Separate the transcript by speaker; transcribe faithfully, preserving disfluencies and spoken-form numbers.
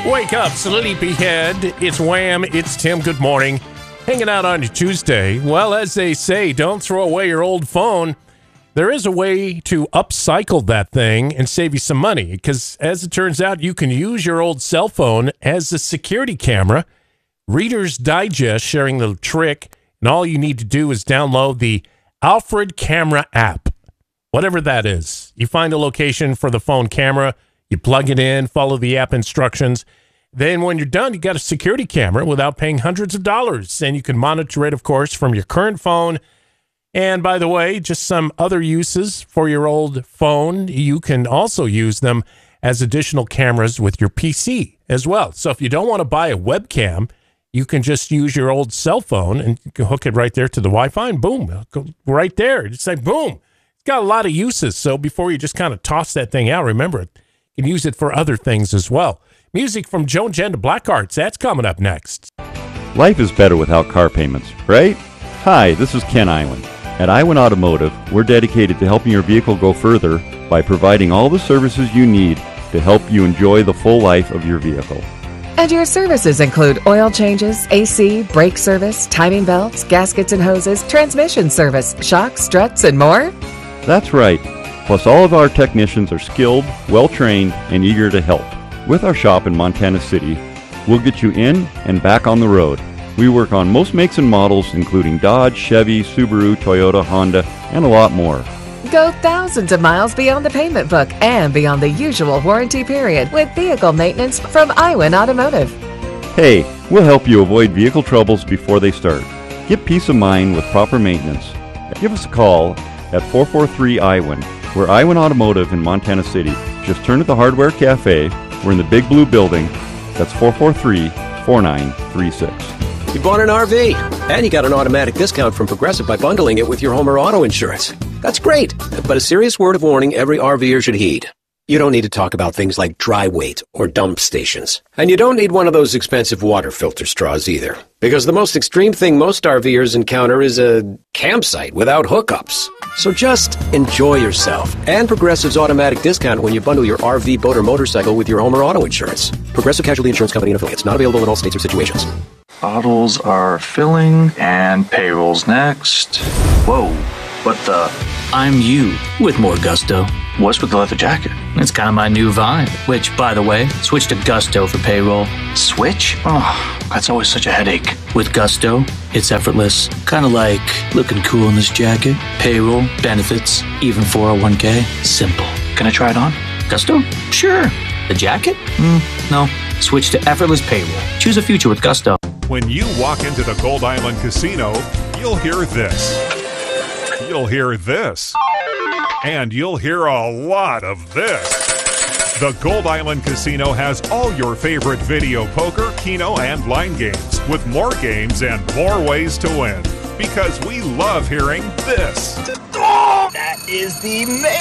Speaker 1: Wake up, sleepyhead. It's Wham. It's Tim. Good morning. Hanging out on your Tuesday. Well, as they say, don't throw away your old phone. There is a way to upcycle that thing and save you some money because, as it turns out, you can use your old cell phone as a security camera. Reader's Digest sharing the trick, and all you need to do is download the Alfred Camera app, whatever that is. You find a location for the phone camera, you plug it in, follow the app instructions. Then when you're done, you got a security camera without paying hundreds of dollars. And you can monitor it, of course, from your current phone. And by the way, just some other uses for your old phone. You can also use them as additional cameras with your P C as well. So if you don't want to buy a webcam, you can just use your old cell phone and you can hook it right there to the Wi-Fi and boom, go right there. Just like boom. It's got a lot of uses. So before you just kind of toss that thing out, remember it. You can use it for other things as well. Music from Joan Jett to Blackhearts. That's coming up next.
Speaker 2: Life is better without car payments, right? Hi, this is Ken Iwan. At Iwan Automotive, we're dedicated to helping your vehicle go further by providing all the services you need to help you enjoy the full life of your vehicle.
Speaker 3: And your services include oil changes, A C, brake service, timing belts, gaskets and hoses, transmission service, shocks, struts, and more?
Speaker 2: That's right. Plus, all of our technicians are skilled, well-trained, and eager to help. With our shop in Montana City, we'll get you in and back on the road. We work on most makes and models, including Dodge, Chevy, Subaru, Toyota, Honda, and a lot more.
Speaker 3: Go thousands of miles beyond the payment book and beyond the usual warranty period with vehicle maintenance from Iwan Automotive.
Speaker 2: Hey, we'll help you avoid vehicle troubles before they start. Get peace of mind with proper maintenance. Give us a call at four four three I W A N. We're Iwan Automotive in Montana City. Just turn at the Hardware Cafe. We're in the Big Blue Building. That's four four three, four nine three six.
Speaker 4: You bought an R V, and you got an automatic discount from Progressive by bundling it with your home or auto insurance. That's great, but a serious word of warning every RVer should heed. You don't need to talk about things like dry weight or dump stations. And you don't need one of those expensive water filter straws either. Because the most extreme thing most RVers encounter is a campsite without hookups. So just enjoy yourself. And Progressive's automatic discount when you bundle your R V, boat, or motorcycle with your home or auto insurance. Progressive Casualty Insurance Company and affiliates. Not available in all states or situations.
Speaker 5: Bottles are filling, and payroll's next. Whoa, what the?
Speaker 6: I'm you with more gusto.
Speaker 5: What's with the leather jacket?
Speaker 6: It's kind of my new vibe, which, by the way, switch to Gusto for payroll.
Speaker 5: Switch? Oh, that's always such a headache.
Speaker 6: With Gusto, it's effortless. Kind of like looking cool in this jacket, payroll, benefits, even four oh one k. Simple.
Speaker 5: Can I try it on?
Speaker 6: Gusto? Sure. The jacket? Mm, no. Switch to effortless payroll. Choose a future with Gusto.
Speaker 7: When you walk into the Gold Island Casino, you'll hear this. You'll hear this. And you'll hear a lot of this. The Gold Island Casino has all your favorite video poker, keno, and line games, with more games and more ways to win. Because we love hearing this.
Speaker 8: Oh, that is the